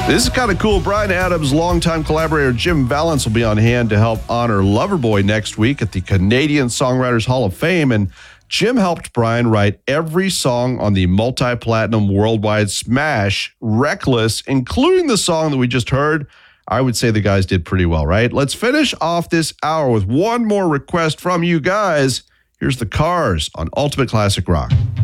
This is kind of cool. Bryan Adams' longtime collaborator Jim Vallance will be on hand to help honor Loverboy next week at the Canadian Songwriters Hall of Fame. And Jim helped Bryan write every song on the multi-platinum worldwide smash, Reckless, including the song that we just heard. I would say the guys did pretty well, right? Let's finish off this hour with one more request from you guys. Here's the Cars on Ultimate Classic Rock.